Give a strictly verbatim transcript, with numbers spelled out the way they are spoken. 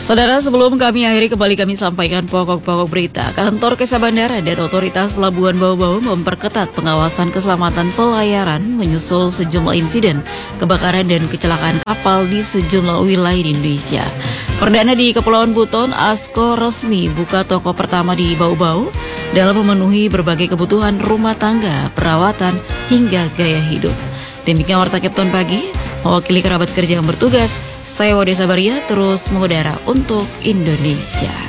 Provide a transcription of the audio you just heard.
Saudara, sebelum kami akhiri kembali kami sampaikan pokok-pokok berita. Kantor Kesa Bandara dan Otoritas Pelabuhan Bau-Bau memperketat pengawasan keselamatan pelayaran menyusul sejumlah insiden kebakaran dan kecelakaan kapal di sejumlah wilayah di Indonesia. Perdana di Kepulauan Buton, Asko resmi buka toko pertama di Bau-Bau dalam memenuhi berbagai kebutuhan rumah tangga, perawatan, hingga gaya hidup. Demikian Warta Kepton Pagi, mewakili kerabat kerja yang bertugas. Saya Wade Sabaria terus mengudara untuk Indonesia.